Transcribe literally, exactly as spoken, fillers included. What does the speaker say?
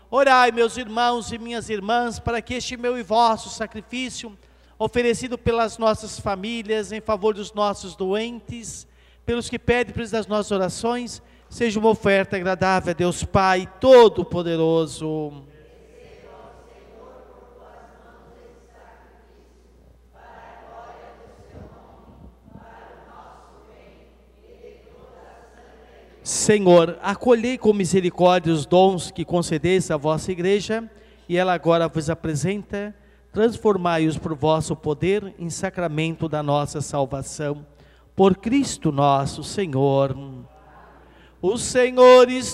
Orai, meus irmãos e minhas irmãs, para que este meu e vosso sacrifício, oferecido pelas nossas famílias, em favor dos nossos doentes, pelos que pedem por das nossas orações, seja uma oferta agradável a Deus Pai Todo-Poderoso. Senhor, acolhei com misericórdia os dons que concedeste à vossa igreja, e ela agora vos apresenta, transformai-os por vosso poder em sacramento da nossa salvação. Por Cristo nosso Senhor. O Senhor está